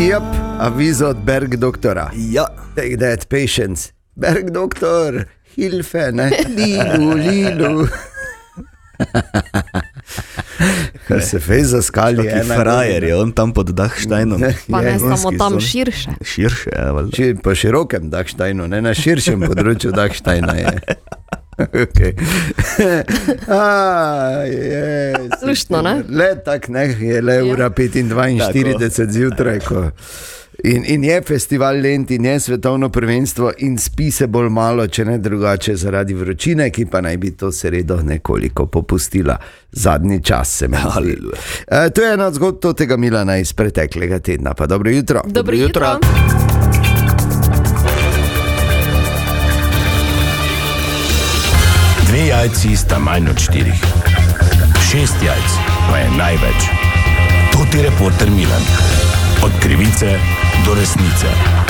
Yep, avizo od Berg doktora. Ja. Take that, patience. Berg doktor, Hilfe, ne? Lilu. Kar se fej zaskali. Taki frajer je, on tam pod Dachsteinom. Pa ne samo Gonski tam son. širše. Širše, ja, valjda. Po širokem Dachsteinu, ne na širšem področju Dachsteina je. Okay. Luštno, ne? Le tak, ne, je le ura 45 zjutraj, ko... In je festival Lent, in je svetovno prvenstvo, in spi se bolj malo, če ne drugače, zaradi vročine, ki pa naj bi to sredo nekoliko popustila. Zadnji čas se mi zdi. To je ena od zgodb tega Milana iz preteklega tedna. Pa dobro jutro. Dobro jutro. Dve jajci sta manj od 4. 6 jajc pa je največ. To ti reporter Milan. Od krivice do resnice.